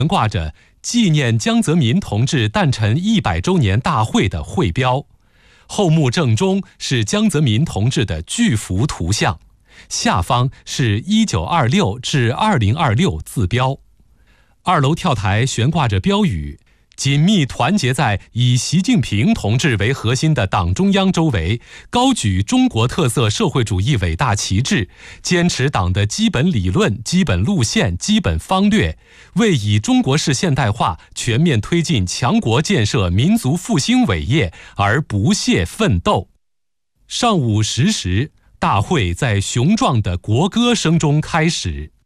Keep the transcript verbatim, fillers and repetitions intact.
悬挂着纪念江泽民同志诞辰一百周年大会的会标，后幕正中是江泽民同志的巨幅图像，下方是一九二六至二零二六字标。二楼跳台悬挂着标语，紧密团结在以习近平同志为核心的党中央周围，高举中国特色社会主义伟大旗帜，坚持党的基本理论、基本路线、基本方略，为以中国式现代化全面推进强国建设、民族复兴伟业而不懈奋斗。上午十时，大会在雄壮的国歌声中开始。